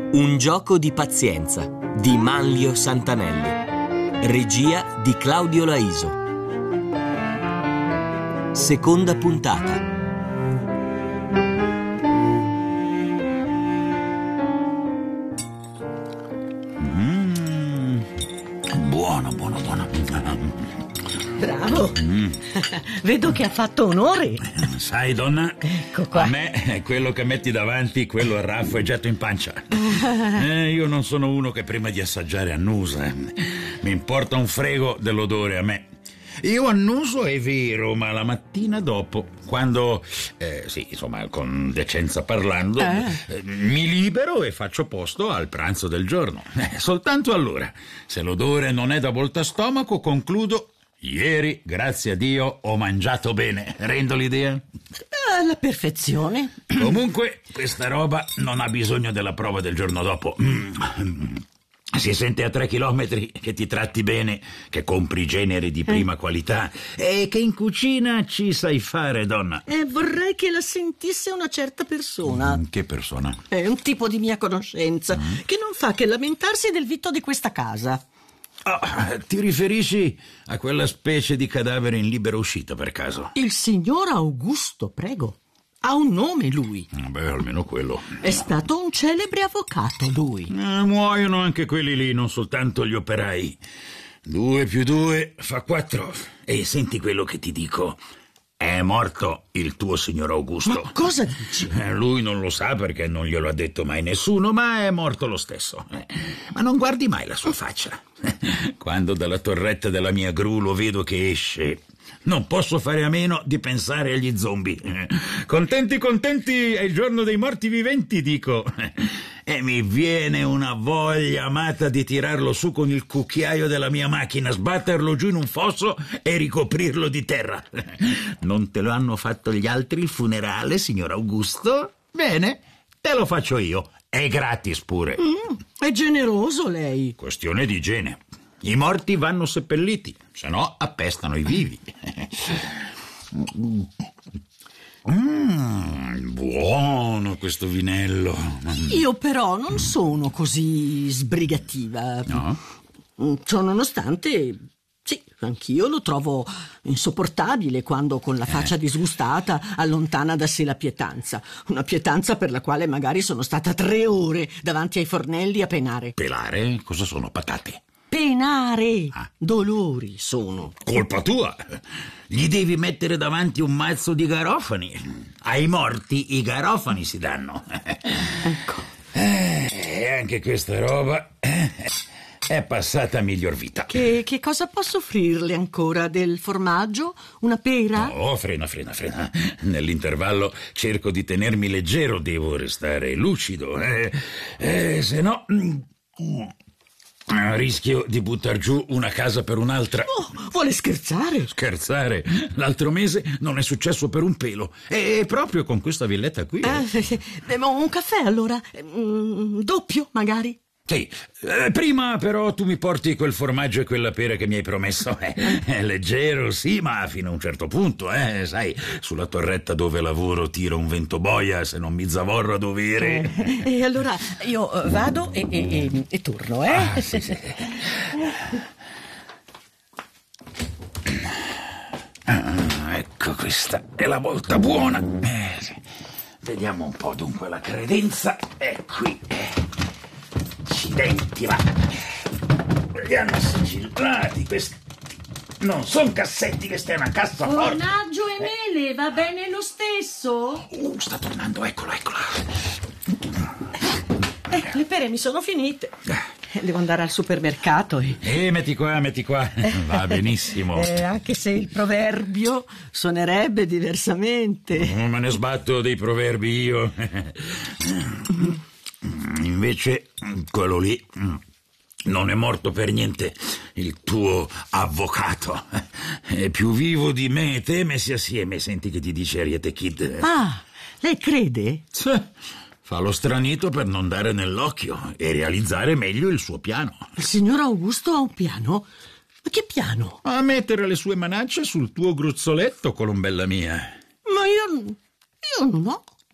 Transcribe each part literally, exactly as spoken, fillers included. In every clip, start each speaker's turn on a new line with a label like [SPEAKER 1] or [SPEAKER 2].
[SPEAKER 1] Un gioco di pazienza di Manlio Santanelli. Regia di Claudio Laiso. Seconda puntata.
[SPEAKER 2] Mm, buono, buono, buono.
[SPEAKER 3] Bravo. Mm. Vedo che ha fatto onore.
[SPEAKER 2] Sai, donna,
[SPEAKER 3] ecco qua.
[SPEAKER 2] A me quello che metti davanti, quello a raffo e getto in pancia. eh, io non sono uno che prima di assaggiare annusa. Mi importa un frego dell'odore a me. Io annuso, è vero, ma la mattina dopo, quando, eh, sì, insomma, con decenza parlando,
[SPEAKER 3] eh.
[SPEAKER 2] eh, mi libero e faccio posto al pranzo del giorno. Eh, soltanto allora. Se l'odore non è da voltastomaco, concludo: ieri, grazie a Dio, ho mangiato bene. Rendo l'idea?
[SPEAKER 3] Alla perfezione.
[SPEAKER 2] Comunque, questa roba non ha bisogno della prova del giorno dopo. Si sente a tre chilometri che ti tratti bene, che compri generi di prima eh. qualità e che in cucina ci sai fare, donna.
[SPEAKER 3] Eh, vorrei che la sentisse una certa persona.
[SPEAKER 2] Mm, che persona?
[SPEAKER 3] È un tipo di mia conoscenza mm. che non fa che lamentarsi del vitto di questa casa.
[SPEAKER 2] Oh, ti riferisci a quella specie di cadavere in libera uscita, per caso?
[SPEAKER 3] Il signor Augusto, prego. Ha un nome, lui.
[SPEAKER 2] Beh, almeno quello.
[SPEAKER 3] È stato un celebre avvocato, lui.
[SPEAKER 2] Eh, muoiono anche quelli lì, non soltanto gli operai. Due più due fa quattro. E senti quello che ti dico. È morto il tuo signor Augusto.
[SPEAKER 3] Ma cosa dici?
[SPEAKER 2] Eh, lui non lo sa perché non glielo ha detto mai nessuno, ma è morto lo stesso. Eh, ma non guardi mai la sua faccia. Quando dalla torretta della mia gru lo vedo che esce, non posso fare a meno di pensare agli zombie. Contenti, contenti, è il giorno dei morti viventi, dico. E mi viene una voglia amata di tirarlo su con il cucchiaio della mia macchina, sbatterlo giù in un fosso e ricoprirlo di terra. Non te lo hanno fatto gli altri il funerale, signor Augusto? Bene, te lo faccio io. È gratis pure.
[SPEAKER 3] Mm, è generoso lei.
[SPEAKER 2] Questione di igiene. I morti vanno seppelliti, se no appestano i vivi. Mm, buono questo vinello.
[SPEAKER 3] Io però non sono così sbrigativa.
[SPEAKER 2] No?
[SPEAKER 3] Ciò nonostante, sì, anch'io lo trovo insopportabile quando con la faccia eh. disgustata allontana da sé la pietanza. Una pietanza per la quale magari sono stata tre ore davanti ai fornelli a penare.
[SPEAKER 2] Pelare? Cosa sono, patate?
[SPEAKER 3] Penare, ah. dolori sono.
[SPEAKER 2] Colpa tua. Gli devi mettere davanti un mazzo di garofani. Ai morti i garofani si danno.
[SPEAKER 3] Ecco.
[SPEAKER 2] E anche questa roba è passata a miglior vita.
[SPEAKER 3] Che, che cosa posso offrirle ancora? Del formaggio? Una pera?
[SPEAKER 2] Oh, frena, frena, frena. Nell'intervallo cerco di tenermi leggero, devo restare lucido. Eh, eh, se no... rischio di buttar giù una casa per un'altra.
[SPEAKER 3] Oh, vuole scherzare?
[SPEAKER 2] Scherzare? L'altro mese non è successo per un pelo. E proprio con questa villetta qui.
[SPEAKER 3] Eh, eh, un caffè allora? Mm, doppio magari?
[SPEAKER 2] Sì, eh, prima però tu mi porti quel formaggio e quella pera che mi hai promesso. Eh, è leggero, sì, ma fino a un certo punto, eh, sai, sulla torretta dove lavoro tiro un vento boia se non mi zavorro a dovere.
[SPEAKER 3] Eh, e allora io vado e, e, e, e torno, eh?
[SPEAKER 2] Ah, sì, sì. Ah, ecco, questa è la volta buona. Eh, sì. Vediamo un po' dunque la credenza. È qui. Accidenti, va. Li hanno sigillati questi. Non sono cassetti, questa è una cassaforte.
[SPEAKER 3] Formaggio e mele, va bene lo stesso?
[SPEAKER 2] Uh, sta tornando, eccola, eccola.
[SPEAKER 3] Eh, le pere mi sono finite. Devo andare al supermercato e...
[SPEAKER 2] Eh, metti qua, metti qua. Va benissimo.
[SPEAKER 3] Eh, anche se il proverbio suonerebbe diversamente.
[SPEAKER 2] Non me ne sbatto dei proverbi io. Invece quello lì non è morto per niente, il tuo avvocato. È più vivo di me e te messi assieme. Senti che ti dice Ariete Kid.
[SPEAKER 3] Ah, lei crede?
[SPEAKER 2] Fa lo stranito per non dare nell'occhio e realizzare meglio il suo piano.
[SPEAKER 3] Il signor Augusto ha un piano? Ma che piano?
[SPEAKER 2] A mettere le sue manacce sul tuo gruzzoletto, colombella mia.
[SPEAKER 3] Ma io... io no...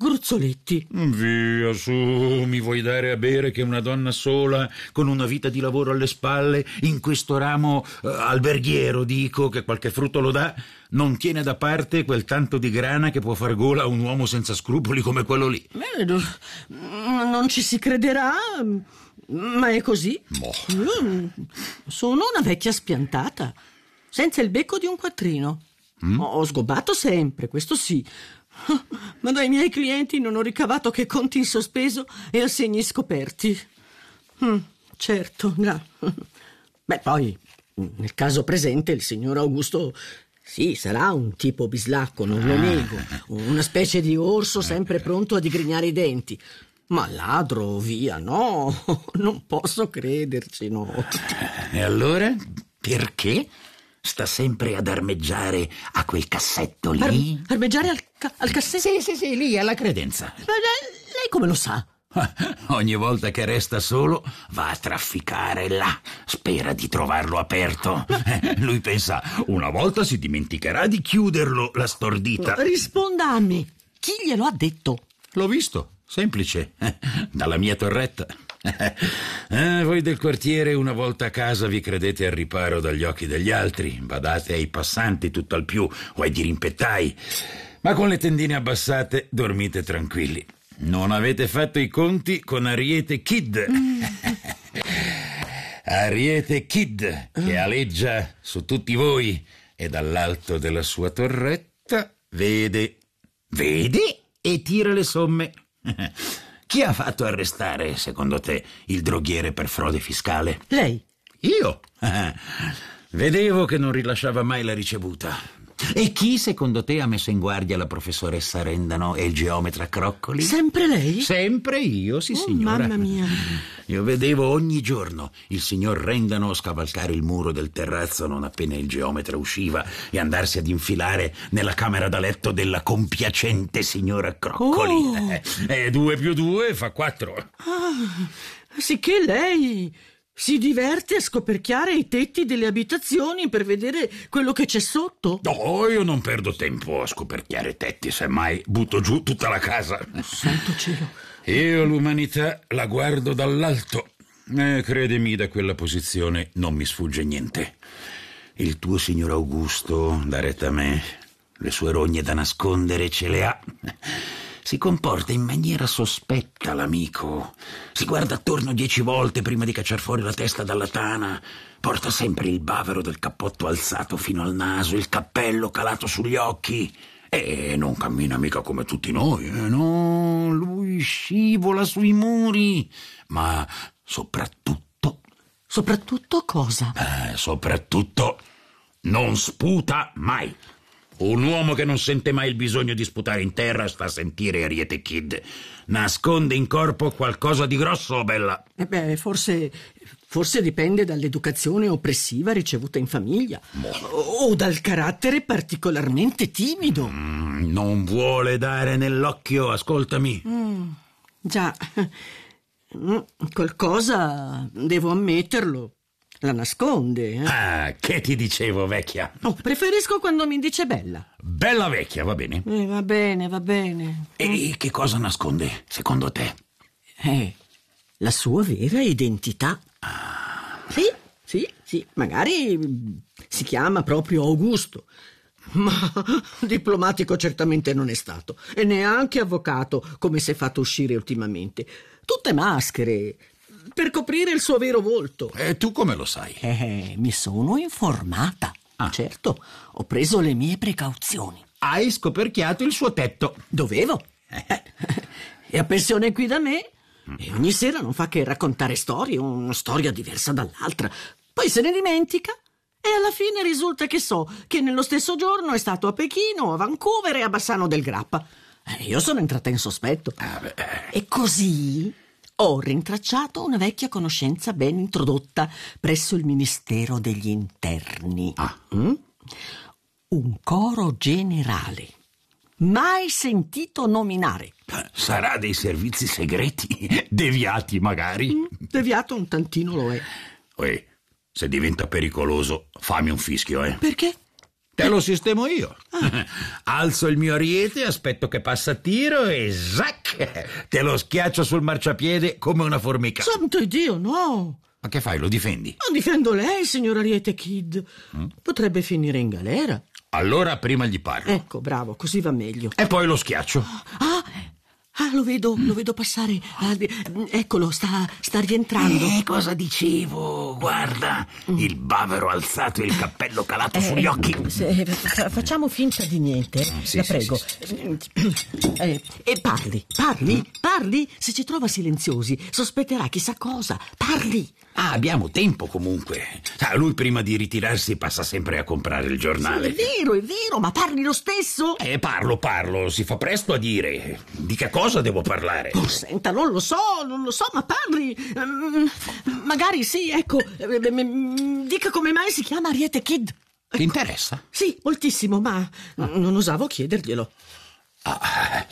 [SPEAKER 3] gruzzoletti.
[SPEAKER 2] Via, su, mi vuoi dare a bere che una donna sola, con una vita di lavoro alle spalle, in questo ramo eh, alberghiero, dico, che qualche frutto lo dà, non tiene da parte quel tanto di grana che può far gola a un uomo senza scrupoli come quello lì?
[SPEAKER 3] Eh, non ci si crederà, ma è così.
[SPEAKER 2] Boh.
[SPEAKER 3] Io sono una vecchia spiantata, senza il becco di un quattrino. Mm? Ho sgobbato sempre, questo sì, ma dai miei clienti non ho ricavato che conti in sospeso e assegni scoperti. Mm, certo, già. Beh, poi, nel caso presente, il signor Augusto, sì, sarà un tipo bislacco, non lo nego, una specie di orso sempre pronto a digrignare i denti. Ma ladro, via, no, non posso crederci, no.
[SPEAKER 2] E allora, perché sta sempre ad armeggiare a quel cassetto lì?
[SPEAKER 3] Ar- armeggiare al, ca- al cassetto?
[SPEAKER 2] Sì, sì, sì, lì, alla credenza.
[SPEAKER 3] Ma lei come lo sa?
[SPEAKER 2] Ogni volta che resta solo va a trafficare là, spera di trovarlo aperto. Lui pensa, una volta si dimenticherà di chiuderlo la stordita.
[SPEAKER 3] Risponda a me, chi glielo ha detto?
[SPEAKER 2] L'ho visto, semplice, dalla mia torretta. Eh, voi del quartiere una volta a casa vi credete al riparo dagli occhi degli altri, badate ai passanti tutto al più o ai dirimpettai, ma con le tendine abbassate dormite tranquilli. Non avete fatto i conti con Ariete Kid. Mm. Ariete Kid che aleggia su tutti voi e dall'alto della sua torretta vede, vede e tira le somme. Chi ha fatto arrestare, secondo te, il droghiere per frode fiscale?
[SPEAKER 3] Lei?
[SPEAKER 2] Io? Vedevo che non rilasciava mai la ricevuta. E chi, secondo te, ha messo in guardia la professoressa Rendano e il geometra Croccoli?
[SPEAKER 3] Sempre lei?
[SPEAKER 2] Sempre io, sì,
[SPEAKER 3] oh,
[SPEAKER 2] signora.
[SPEAKER 3] Mamma mia.
[SPEAKER 2] Io vedevo ogni giorno il signor Rendano scavalcare il muro del terrazzo non appena il geometra usciva e andarsi ad infilare nella camera da letto della compiacente signora Croccoli.
[SPEAKER 3] Oh.
[SPEAKER 2] E eh, due più due fa quattro.
[SPEAKER 3] Ah, sicché lei si diverte a scoperchiare i tetti delle abitazioni per vedere quello che c'è sotto?
[SPEAKER 2] No, io non perdo tempo a scoperchiare tetti, semmai butto giù tutta la casa.
[SPEAKER 3] Santo cielo.
[SPEAKER 2] Io l'umanità la guardo dall'alto. Eh, credimi, da quella posizione non mi sfugge niente. Il tuo signor Augusto, da retta a me, le sue rogne da nascondere ce le ha. Si comporta in maniera sospetta l'amico. Si guarda attorno dieci volte prima di cacciar fuori la testa dalla tana. Porta sempre il bavero del cappotto alzato fino al naso, il cappello calato sugli occhi. E non cammina mica come tutti noi, eh? No, lui scivola sui muri. Ma soprattutto...
[SPEAKER 3] Soprattutto cosa?
[SPEAKER 2] Eh, soprattutto non sputa mai. Un uomo che non sente mai il bisogno di sputare in terra sta a sentire Ariete Kid. Nasconde in corpo qualcosa di grosso, bella.
[SPEAKER 3] Eh beh, forse... Forse dipende dall'educazione oppressiva ricevuta in famiglia.
[SPEAKER 2] Boh.
[SPEAKER 3] O dal carattere particolarmente timido.
[SPEAKER 2] Mm, non vuole dare nell'occhio, ascoltami.
[SPEAKER 3] Mm, già, mm, qualcosa, devo ammetterlo, la nasconde. Eh?
[SPEAKER 2] Ah, che ti dicevo, vecchia?
[SPEAKER 3] Oh, preferisco quando mi dice bella.
[SPEAKER 2] Bella vecchia, va bene?
[SPEAKER 3] Eh, va bene, va bene.
[SPEAKER 2] E che cosa nasconde, secondo te?
[SPEAKER 3] Eh, la sua vera identità. Sì, sì, sì, magari si chiama proprio Augusto, ma diplomatico certamente non è stato, e neanche avvocato, come si è fatto uscire ultimamente. Tutte maschere, per coprire il suo vero volto.
[SPEAKER 2] E tu come lo sai?
[SPEAKER 3] Eh, mi sono informata. Ah. Certo, ho preso le mie precauzioni.
[SPEAKER 2] Hai scoperchiato il suo tetto.
[SPEAKER 3] Dovevo. Eh. È a pensione qui da me. E ogni sera non fa che raccontare storie, una storia diversa dall'altra. Poi se ne dimentica e alla fine risulta che so che nello stesso giorno è stato a Pechino, a Vancouver e a Bassano del Grappa. Eh, io sono entrata in sospetto.
[SPEAKER 2] Ah, beh.
[SPEAKER 3] E così ho rintracciato una vecchia conoscenza ben introdotta presso il Ministero degli Interni.
[SPEAKER 2] Ah.
[SPEAKER 3] Mm? Un coro generale. Mai sentito nominare.
[SPEAKER 2] Sarà dei servizi segreti, deviati magari.
[SPEAKER 3] Mm, deviato un tantino lo è.
[SPEAKER 2] Uè, se diventa pericoloso, fammi un fischio, eh.
[SPEAKER 3] Perché?
[SPEAKER 2] Te lo sistemo io. Ah. Alzo il mio ariete, aspetto che passa a tiro e zac! Te lo schiaccio sul marciapiede come una formica.
[SPEAKER 3] Santo Dio, no!
[SPEAKER 2] Ma che fai, lo difendi?
[SPEAKER 3] Non difendo lei, signor Ariete Kid. Mm? Potrebbe finire in galera.
[SPEAKER 2] Allora prima gli parlo.
[SPEAKER 3] Ecco, bravo, così va meglio.
[SPEAKER 2] E poi lo schiaccio.
[SPEAKER 3] Ah, ah lo vedo, lo vedo passare. Ah, eccolo, sta, sta rientrando.
[SPEAKER 2] Eh, cosa dicevo? Guarda, mm. il bavero alzato e il cappello calato eh, sugli occhi.
[SPEAKER 3] Se, fa, facciamo finta di niente, eh, sì, la prego. Sì, sì, sì. Eh, e parli, parli, mm. parli. Se ci trova silenziosi, sospetterà chissà cosa. Parli.
[SPEAKER 2] Ah, abbiamo tempo comunque. Ah, lui prima di ritirarsi passa sempre a comprare il giornale.
[SPEAKER 3] Sì, è vero, è vero, ma parli lo stesso?
[SPEAKER 2] Eh, parlo, parlo, si fa presto a dire. Di che cosa devo parlare?
[SPEAKER 3] Oh, senta, non lo so, non lo so, ma parli. Mm, magari sì, ecco. Dica come mai si chiama Ariete Kid.
[SPEAKER 2] Ti interessa?
[SPEAKER 3] Sì, moltissimo, ma non osavo chiederglielo.
[SPEAKER 2] Ah.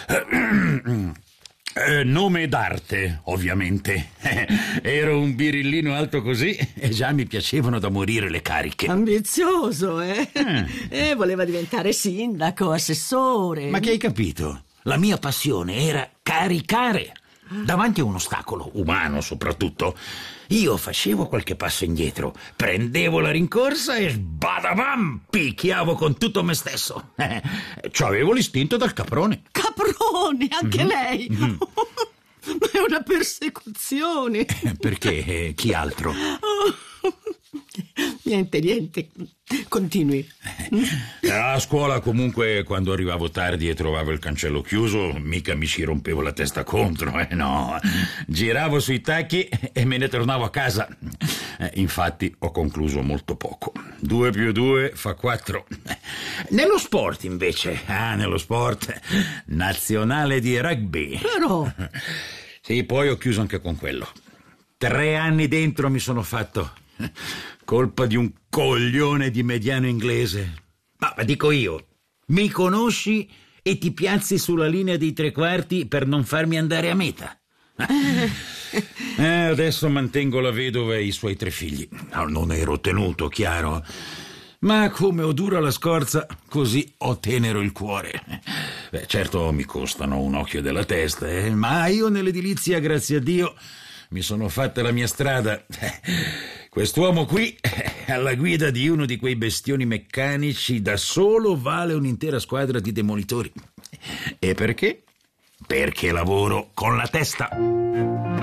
[SPEAKER 2] Eh, nome d'arte, ovviamente. Ero un birillino alto così e già mi piacevano da morire le cariche.
[SPEAKER 3] Ambizioso, eh? Mm. Eh, voleva diventare sindaco, assessore.
[SPEAKER 2] Ma che hai capito? La mia passione era caricare. Davanti a un ostacolo, umano soprattutto, io facevo qualche passo indietro, prendevo la rincorsa e sbadabam, picchiavo con tutto me stesso. Eh, c'avevo l'istinto del caprone.
[SPEAKER 3] Caprone, anche mm-hmm. lei? Mm-hmm. Ma è una persecuzione.
[SPEAKER 2] Perché? Chi altro?
[SPEAKER 3] Oh. Niente, niente. Continui.
[SPEAKER 2] A scuola comunque quando arrivavo tardi e trovavo il cancello chiuso mica mi ci rompevo la testa contro, eh no. Giravo sui tacchi e me ne tornavo a casa. Eh, infatti ho concluso molto poco. Due più due fa quattro. Nello sport invece, ah, nello sport, nazionale di rugby.
[SPEAKER 3] Però...
[SPEAKER 2] Sì, poi ho chiuso anche con quello. Tre anni dentro mi sono fatto... colpa di un coglione di mediano inglese. Ma, ma dico io, mi conosci e ti piazzi sulla linea dei tre quarti per non farmi andare a meta? Eh, adesso mantengo la vedova e i suoi tre figli. No, non ero tenuto, chiaro. Ma come ho dura la scorza, così ho tenero il cuore. Beh, certo mi costano un occhio della testa, eh, ma io nell'edilizia, grazie a Dio, mi sono fatta la mia strada. Quest'uomo qui, alla guida di uno di quei bestioni meccanici, da solo vale un'intera squadra di demolitori. E perché? Perché lavoro con la testa.